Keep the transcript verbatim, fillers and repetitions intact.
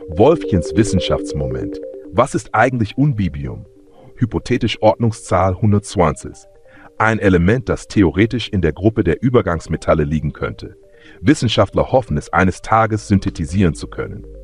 Wolfchens Wissenschaftsmoment. Was ist eigentlich Unbibium? Hypothetisch Ordnungszahl hundertzwanzig. Ein Element, das theoretisch in der Gruppe der Übergangsmetalle liegen könnte. Wissenschaftler hoffen, es eines Tages synthetisieren zu können.